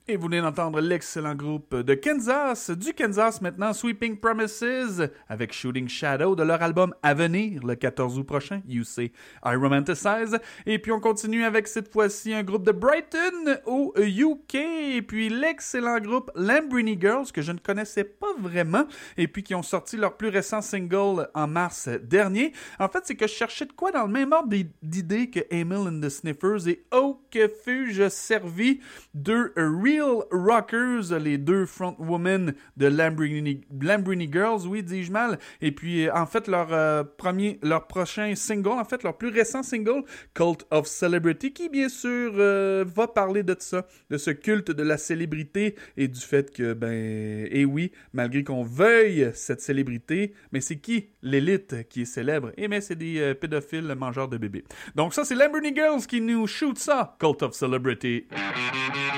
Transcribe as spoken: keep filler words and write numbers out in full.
Et vous venez d'entendre l'excellent groupe de Kansas, du Kansas maintenant, Sweeping Promises, avec Shooting Shadow de leur album à venir le quatorze août prochain, You Say I Romanticize. Et puis on continue avec cette fois-ci un groupe de Brighton au U K, et puis l'excellent groupe Lambrini Girls, que je ne connaissais pas vraiment, et puis qui ont sorti leur plus récent single en mars dernier. En fait, c'est que je cherchais de quoi dans le même ordre d'idées que Emil and the Sniffers, et oh que fus-je servi de Real Rockers, les deux frontwomen de Lambrini, Lambrini Girls, oui, dis-je mal. Et puis, euh, en fait, leur euh, premier, leur prochain single, en fait, leur plus récent single, Cult of Celebrity, qui, bien sûr, euh, va parler de ça, de ce culte de la célébrité et du fait que, ben, et oui, malgré qu'on veuille cette célébrité, mais c'est qui l'élite qui est célèbre? Eh bien, c'est des euh, pédophiles mangeurs de bébés. Donc ça, c'est Lambrini Girls qui nous shoot ça, Cult of Celebrity.